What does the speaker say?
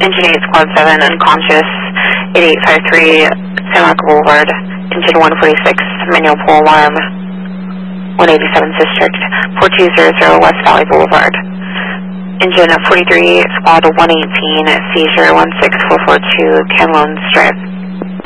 Engine 8, Squad 7, unconscious, 8853, San Marco Boulevard. Engine 146, manual pull alarm, 187 District, 4200 West Valley Boulevard. Engine 43, Squad 118, seizure 16442, Canlone Strip.